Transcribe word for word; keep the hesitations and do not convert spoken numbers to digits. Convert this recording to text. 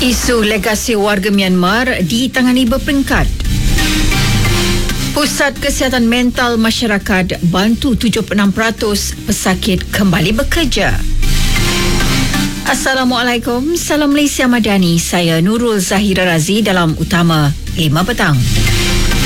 Isu legasi warga Myanmar ditangani berperingkat. Pusat Kesihatan Mental Masyarakat bantu tujuh puluh enam peratus pesakit kembali bekerja. Assalamualaikum, salam Malaysia Madani. Saya Nurul Zahira Razi dalam Utama lima Petang.